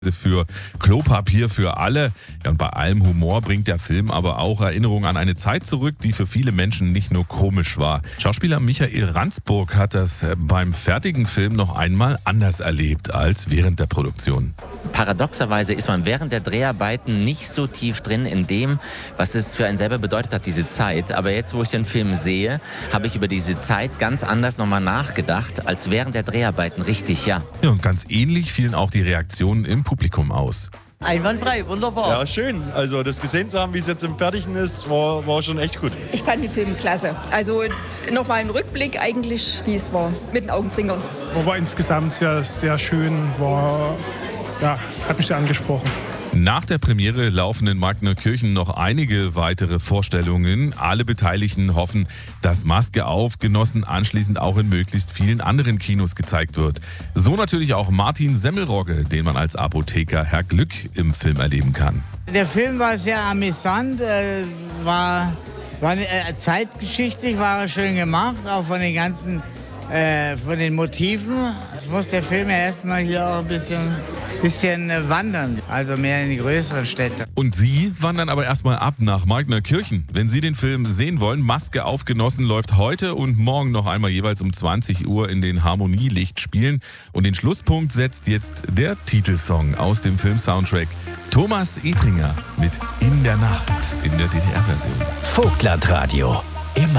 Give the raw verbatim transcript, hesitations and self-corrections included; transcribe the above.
Für Klopapier für alle. Ja, und bei allem Humor bringt der Film aber auch Erinnerungen an eine Zeit zurück, die für viele Menschen nicht nur komisch war. Schauspieler Michael Randsburg hat das beim fertigen Film noch einmal anders erlebt als während der Produktion. Paradoxerweise ist man während der Dreharbeiten nicht so tief drin in dem, was es für einen selber bedeutet hat, diese Zeit. Aber jetzt, wo ich den Film sehe, habe ich über diese Zeit ganz anders nochmal nachgedacht, als während der Dreharbeiten. Richtig, ja. Ja, und ganz ähnlich fielen auch die Reaktionen im Publikum aus. Einwandfrei, wunderbar. Ja, schön. Also das gesehen zu haben, wie es jetzt im Fertigen ist, war, war schon echt gut. Ich fand den Film klasse. Also nochmal ein Rückblick eigentlich, wie es war, mit den Augenzwinkern. War insgesamt sehr, sehr schön, war, ja, hat mich sehr angesprochen. Nach der Premiere laufen in Markneukirchen noch einige weitere Vorstellungen. Alle Beteiligten hoffen, dass Maske auf Genossen anschließend auch in möglichst vielen anderen Kinos gezeigt wird. So natürlich auch Martin Semmelrogge, den man als Apotheker Herr Glück im Film erleben kann. Der Film war sehr amüsant, äh, war, war äh, zeitgeschichtlich, war schön gemacht, auch von den ganzen äh, von den Motiven. Jetzt muss der Film ja erstmal hier auch ein bisschen bisschen wandern, also mehr in die größeren Städte. Und Sie wandern aber erstmal ab nach Markneukirchen. Wenn Sie den Film sehen wollen, Maske auf Genossen läuft heute und morgen noch einmal jeweils um zwanzig Uhr in den Harmonielichtspielen. Und den Schlusspunkt setzt jetzt der Titelsong aus dem Film-Soundtrack. Thomas Etringer mit In der Nacht in der D D R-Version. Vogtland Radio.